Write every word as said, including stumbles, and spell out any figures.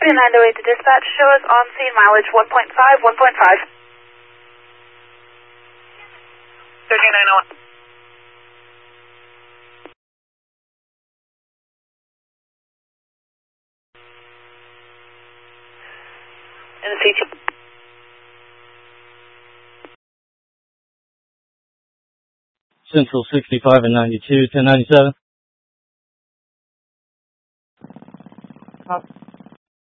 nine oh eight to dispatch. Show us on scene mileage one point five, one point five. thirteen nine oh one. In the C T. Central sixty-five and ninety-two, ten ninety-seven. Copy.